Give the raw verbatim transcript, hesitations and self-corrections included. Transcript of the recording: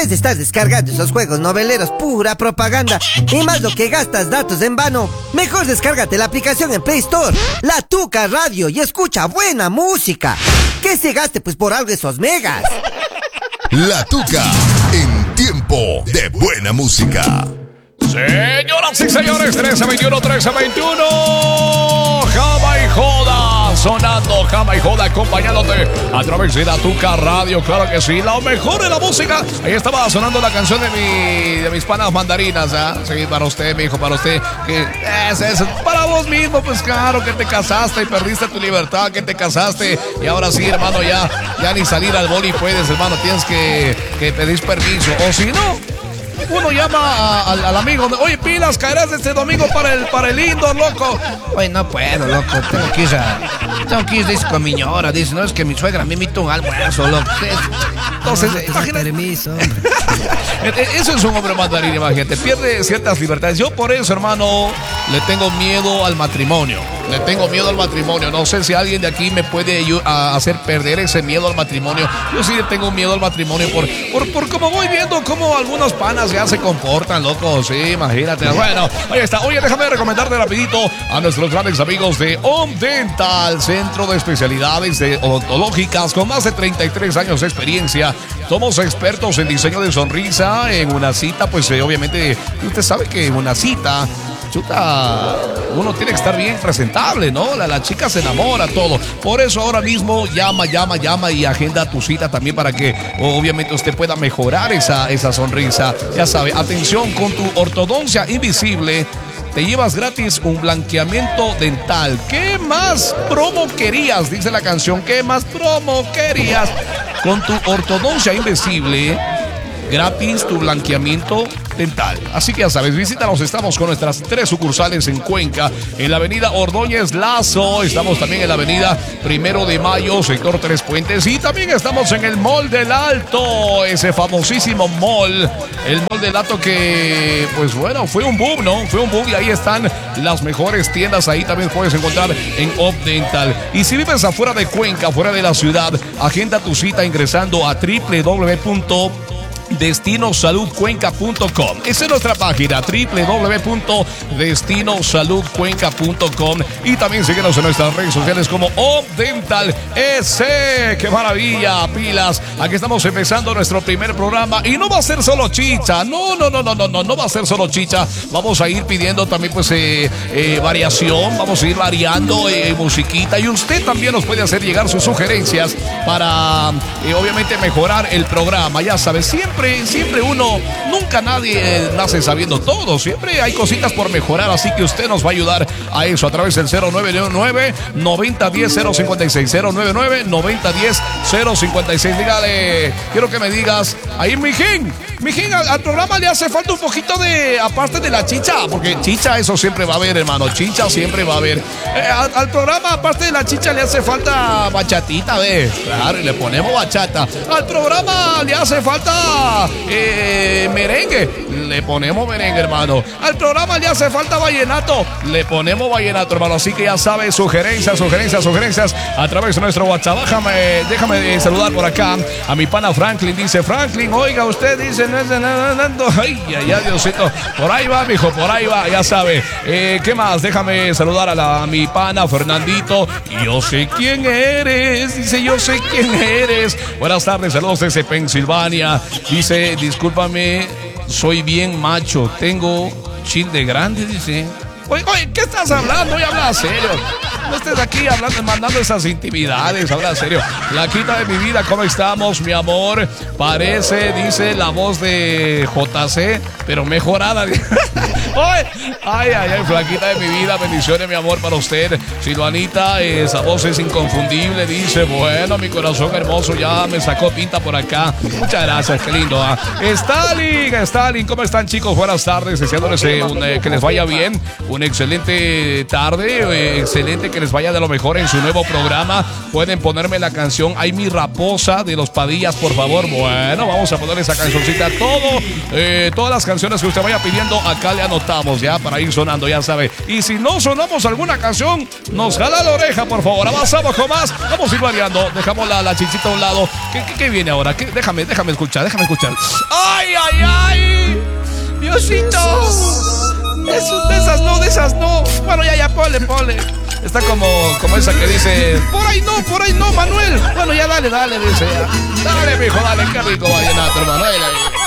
vez de estar descargando esos juegos noveleros, pura propaganda, y más lo que gastas datos en vano, mejor descárgate la aplicación en Play Store, La Tuca Radio, y escucha buena música. Que se gaste pues por algo esos megas. La Tuca, en tiempo de buena música. Señoras y señores, trece veintiuno, trece veintiuno. Jama y Joda sonando, Jama y Joda acompañándote a través de La Tuca Radio. Claro que sí, lo mejor de la música. Ahí estaba sonando la canción de mi de mis panas mandarinas, ¿ah? Sí, para usted, mi hijo, para usted. Que es, es para vos mismo, pues claro, que te casaste y perdiste tu libertad, que te casaste. Y ahora sí, hermano, ya, ya ni salir al boli puedes, hermano. Tienes que, que pedir permiso. O si no, uno llama a, a, al amigo, oye, pilas, caerás este domingo para el para el indoor, loco. Oye, no puedo, loco, tengo que ir a, tengo que ir, dice, con mi ñora, dice, no, es que mi suegra me invita un almuerzo, loco. Entonces, no, imagínate. Permiso, hombre. Eso es un hombre mandarín, imagínate, pierde ciertas libertades. Yo por eso, hermano, le tengo miedo al matrimonio. Le tengo miedo al matrimonio. No sé si alguien de aquí me puede hacer perder ese miedo al matrimonio. Yo sí le tengo miedo al matrimonio por, por, por como voy viendo cómo algunos panas ya se comportan, loco. Sí, imagínate. Bueno, ahí está. Oye, déjame recomendarte rapidito a nuestros grandes amigos de Om Dental, centro de especialidades de odontológicas con más de treinta y tres años de experiencia. Somos expertos en diseño de sonrisa. En una cita, pues eh, obviamente, usted sabe que en una cita, chuta, uno tiene que estar bien presentable, ¿no? La, la chica se enamora, todo. Por eso ahora mismo llama, llama, llama y agenda tu cita también para que obviamente usted pueda mejorar esa, esa sonrisa. Ya sabe, atención, con tu ortodoncia invisible te llevas gratis un blanqueamiento dental. ¿Qué más promo querías? Dice la canción, ¿qué más promo querías? Con tu ortodoncia invisible, gratis tu blanqueamiento dental. Así que ya sabes, visítanos. Estamos con nuestras tres sucursales en Cuenca, en la avenida Ordóñez Lazo. Estamos también en la avenida Primero de Mayo, sector Tres Puentes. Y también estamos en el Mall del Alto, ese famosísimo mall. El Mall del Alto que, pues bueno, fue un boom, ¿no? Fue un boom y ahí están las mejores tiendas. Ahí también puedes encontrar en Om Dental. Y si vives afuera de Cuenca, afuera de la ciudad, agenda tu cita ingresando a doble u doble u doble u punto destino salud cuenca punto com. Esa es nuestra página, doble u doble u doble u punto destino salud cuenca punto com. Y también síguenos en nuestras redes sociales como Om Dental S. ¡Qué maravilla! Pilas. Aquí estamos empezando nuestro primer programa y no va a ser solo chicha. No, no, no, no, no, no, no va a ser solo chicha. Vamos a ir pidiendo también pues eh, eh, variación. Vamos a ir variando eh, musiquita y usted también nos puede hacer llegar sus sugerencias para eh, obviamente mejorar el programa. Ya sabes, siempre Siempre uno, nunca nadie nace sabiendo todo. Siempre hay cositas por mejorar. Así que usted nos va a ayudar a eso a través del cero nueve nueve, noventa diez, cero cincuenta y seis. cero nueve nueve, noventa diez, cero cincuenta y seis. Dígale, quiero que me digas, ahí mijín, mijín, al, al programa le hace falta un poquito de, aparte de la chicha, porque chicha eso siempre va a haber, hermano. Chicha siempre va a haber. Eh, al, al programa, aparte de la chicha, le hace falta bachatita, ve. Claro, y le ponemos bachata. Al programa le hace falta Eh, merengue, le ponemos merengue, hermano. Al programa le hace falta vallenato, le ponemos vallenato, hermano. Así que ya sabes, sugerencias, sugerencias, sugerencias a través de nuestro WhatsApp. Déjame, déjame saludar por acá a mi pana Franklin. Dice, Franklin, oiga, usted dice, no es de nada, ay, ay, ay, Diosito. Por ahí va, mijo, por ahí va, ya sabe. Eh, ¿Qué más? Déjame saludar a, la, a mi pana Fernandito. Yo sé quién eres, dice, yo sé quién eres. Buenas tardes, saludos desde Pensilvania. Dice, discúlpame, soy bien macho, tengo chile grande, dice. Oye, oye, ¿qué estás hablando? Oye, habla serio. No estés aquí hablando, mandando esas intimidades, habla serio. Flaquita de mi vida, ¿cómo estamos, mi amor? Parece, dice, la voz de J C, pero mejorada. Oye, ay, ay, ay, flaquita de mi vida, bendiciones, mi amor, para usted. Silvanita, esa voz es inconfundible, dice, bueno, mi corazón hermoso ya me sacó pinta por acá. Muchas gracias, qué lindo. ¿Ah? Stalin, Stalin, ¿cómo están, chicos? Buenas tardes, deseándoles eh, un, eh, que les vaya bien, una excelente tarde, eh, excelente que les vaya de lo mejor en su nuevo programa. Pueden ponerme la canción Ay mi raposa de los Padillas, por favor. Bueno, vamos a poner esa cancioncita. Todo, eh, todas las canciones que usted vaya pidiendo, acá le anotamos ya para ir sonando, ya sabe. Y si no sonamos alguna canción, nos jala la oreja, por favor. Avanzamos con más. Vamos a ir variando. Dejamos la, la chichita a un lado. ¿Qué, qué, qué viene ahora? ¿Qué? Déjame, déjame escuchar, déjame escuchar. ¡Ay! ay, ay. Diosito. Eso, de esas no, de esas no. Bueno, ya, ya, ponle, ponle. Está como, como esa que dice, por ahí no, por ahí no, Manuel. Bueno, ya dale, dale, dice. Ya. Dale, mijo, dale, qué rico vallenato, hermano. Dale, dale.